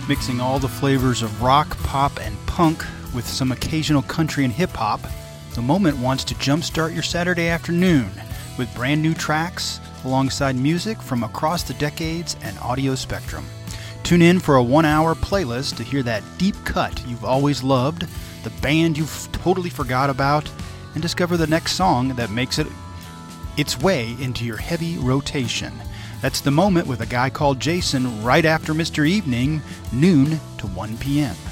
Mixing all the flavors of rock, pop, and punk with some occasional country and hip-hop, The Moment wants to jumpstart your Saturday afternoon with brand new tracks alongside music from across the decades and audio spectrum. Tune in for a 1-hour playlist to hear that deep cut you've always loved, the band you've totally forgot about, and discover the next song that makes it its way into your heavy rotation. That's The Moment with a guy called Jason right after Mr. Evening, noon to 1 p.m.